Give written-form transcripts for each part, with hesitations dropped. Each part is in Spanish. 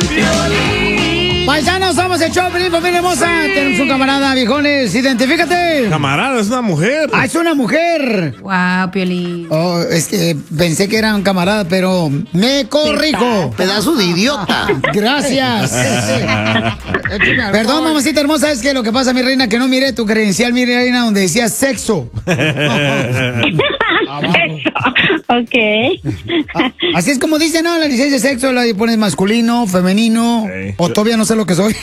Paisanos, somos el show, familia hermosa. Tenemos un camarada, viejones. Identifícate. Camarada, es una mujer. Ah, es una mujer. Wow, Piolín. Oh, es que pensé que era un camarada, pero me corrijo. Pedazo de idiota. Gracias. Perdón, mamacita hermosa, es que lo que pasa, mi reina, que no miré tu credencial, mi reina, donde decía sexo. Ok. Así es como dice, ¿no? La licencia de sexo la pones masculino, femenino, Sí. o todavía no sé lo que soy.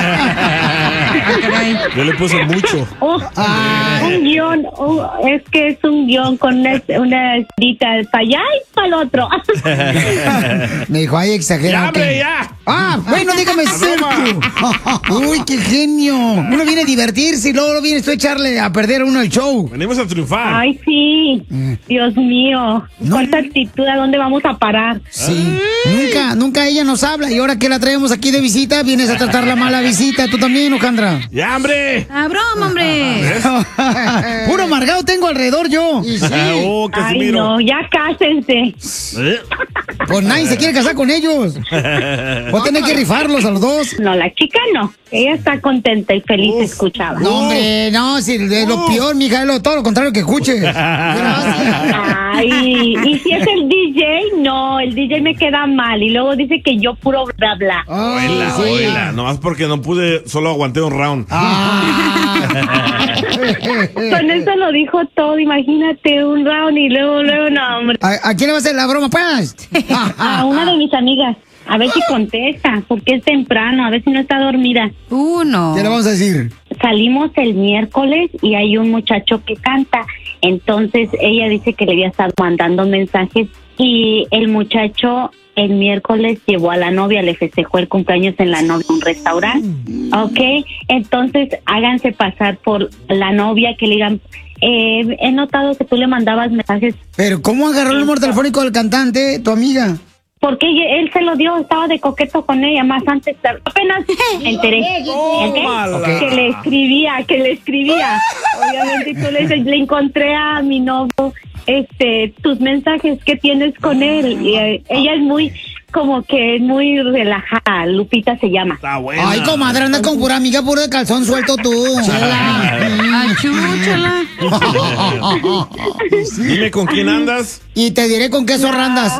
Yo le puse mucho. Un guión, es que es un guión con una escrita para allá y para el otro. Me dijo, ay, exagerado. ¡Ya, hombre, ya! Ah, bueno, dígame sexo. Uy, qué genio. Uno viene a divertirse y luego vienes tú a echarle a perder a uno el show. Venimos a triunfar. Ay, sí. Dios mío. No. ¿Cuánta actitud? ¿A dónde vamos a parar? Sí, nunca ella nos habla y ahora que la traemos aquí de visita, vienes a tratar la mala visita. ¿Tú también, Ojandra? ¡Ya, hombre! ¡Ah, broma, hombre! Puro amargado tengo alrededor yo. Oh, Ay, Casimiro. no, ya cásense. Pues nadie se quiere casar con ellos. Voy a tener que rifarlos a los dos. No, la chica no. Ella está contenta y feliz, escuchaba. No, hombre, no, si es lo peor, mija, es todo lo contrario que escuches. Gracias. Ay, y si es el DJ, no, el DJ me queda mal. Y luego dice que yo puro bla bla. Oíla, oíla. Nomás porque no pude, solo aguanté un round. Con eso lo dijo todo, imagínate, un round y luego, no, hombre. ¿A quién le va a hacer la broma, pues? A una de mis amigas. A ver si contesta, porque es temprano, a ver si no está dormida. No. ¿Qué le vamos a decir? Salimos el miércoles y hay un muchacho que canta. Entonces ella dice que le había estado mandando mensajes y el muchacho el miércoles llevó a la novia, le festejó el cumpleaños en la novia en un restaurante. Ok, entonces háganse pasar por la novia, que le digan, he notado que tú le mandabas mensajes. Pero ¿cómo agarró el número telefónico del cantante, tu amiga? Porque él se lo dio, estaba de coqueto con ella, más antes, apenas me enteré. Tómala. Que le escribía. Obviamente tú le dices, le encontré a mi novio, tus mensajes que tienes con él. Y ella es muy, como que muy relajada, Lupita se llama. Está buena. Ay, comadre, anda con pura amiga, puro de calzón suelto tú. Achúchala. Dime con quién andas. Y te diré con qué zorrandas.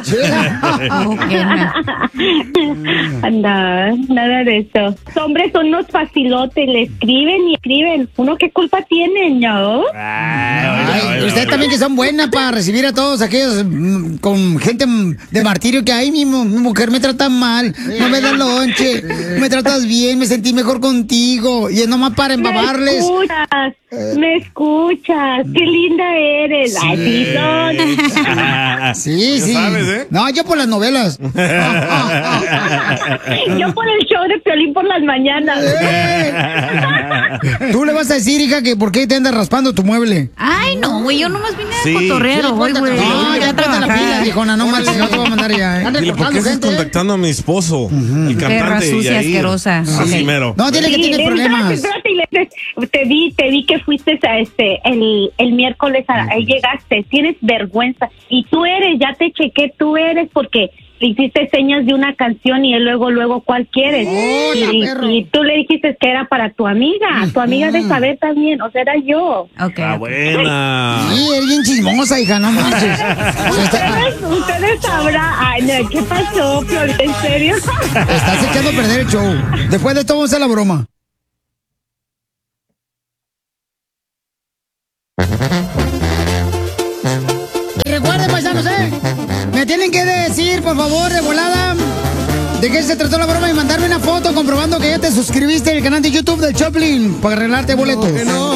Nada de eso. Los hombres son unos facilotes, le escriben y escriben. ¿Uno qué culpa tiene, no? Ay, usted también que son buenas para recibir a todos aquellos con gente de martirio que hay. Mi mujer me trata mal, no me da lonche, me tratas bien, me sentí mejor contigo. Y es nomás para embabarles. Me escuchas, qué linda eres. Ay, sí son. Sí, Ya sí. sabes, ¿eh? No, yo por las novelas. Yo por el show de Piolín por las mañanas. Tú le vas a decir, hija, que por qué te andas raspando tu mueble. Ay, no, güey, yo nomás vine Sí. a cotorrear hoy, güey. No, ya ponte la pila, viejona, no manches, no te voy a mandar ya, ¿eh? Dile, ¿por qué estás contactando a mi esposo? El Perra cantante. sucia, Yair. asquerosa. Así Ok. mero. No, dile que tienes problemas. Espérate, te vi que fuiste a el miércoles, ahí llegaste, tienes vergüenza. Y tú eres, ya te chequé, tú eres, porque le hiciste señas de una canción y él luego, ¿cuál quieres? Y tú le dijiste que era para tu amiga de saber también, o sea, era yo. Ok. Está buena. Sí, eres bien chismosa, hija, no manches. Ustedes sabrán. Ay, no, ¿qué pasó, Piolín? ¿En serio? Estás echando a perder el show. Después de esto vamos a hacer la broma. Y recuerden, paisanos, me tienen que decir, por favor, de volada, de qué se trató la broma y mandarme una foto comprobando que ya te suscribiste al canal de YouTube del Choplin para arreglarte boletos.